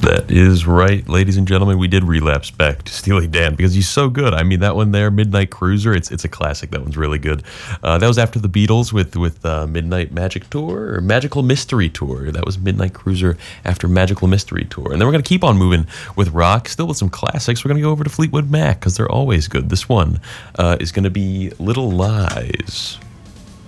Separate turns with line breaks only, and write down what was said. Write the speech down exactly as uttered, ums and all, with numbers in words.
That is right, ladies and gentlemen. We did relapse back to Steely Dan because he's so good. I mean, that one there, Midnight Cruiser, it's it's a classic. That one's really good. Uh, that was after the Beatles with with uh, Midnight Magic Tour or Magical Mystery Tour. That was Midnight Cruiser after Magical Mystery Tour. And then we're going to keep on moving with rock, still with some classics. We're going to go over to Fleetwood Mac because they're always good. This one uh, is going to be Little Lies.